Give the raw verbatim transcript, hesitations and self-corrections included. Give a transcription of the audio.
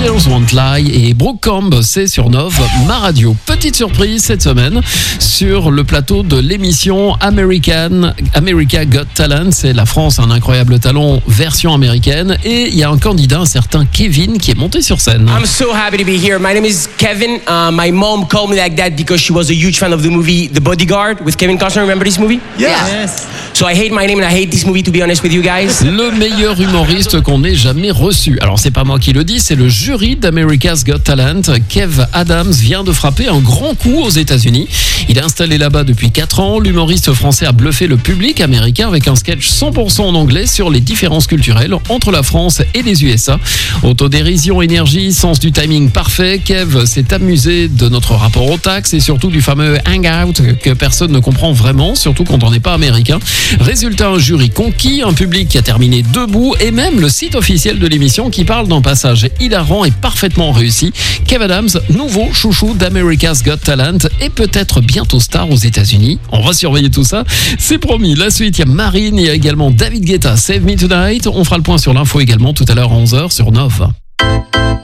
Tears Won't Lie et Brooke Combe, c'est sur Nove, ma radio. Petite surprise cette semaine sur le plateau de l'émission American, America Got Talent. C'est la France, un incroyable talent version américaine. Et il y a un candidat, un certain Kevin, qui est monté sur scène. I'm so happy to be here. My name is Kevin. Uh, my mom called me like that because she was a huge fan of the movie The Bodyguard with Kevin Costner. Remember this movie? Yeah. Yes. So I hate my name and I hate this movie, to be honest with you guys. Le meilleur humoriste qu'on ait jamais reçu. Alors c'est pas moi qui le dis, c'est le jury d'America's Got Talent. Kev Adams vient de frapper un grand coup aux États-Unis. Il est installé là-bas depuis quatre ans. L'humoriste français a bluffé le public américain avec un sketch cent pour cent en anglais sur les différences culturelles entre la France et les U S A. Autodérision, énergie, sens du timing parfait. Kev s'est amusé de notre rapport aux taxes et surtout du fameux hangout que personne ne comprend vraiment, surtout quand on n'est pas américain. Résultat, un jury conquis, un public qui a terminé debout et même le site officiel de l'émission qui parle d'un passage hilarant et parfaitement réussi. Kev Adams, nouveau chouchou d'America's Got Talent et peut-être bientôt star aux États-Unis. On va surveiller tout ça, c'est promis. La suite, il y a Marine, il y a également David Guetta, Save Me Tonight. On fera le point sur l'info également tout à l'heure à onze heures sur Nove.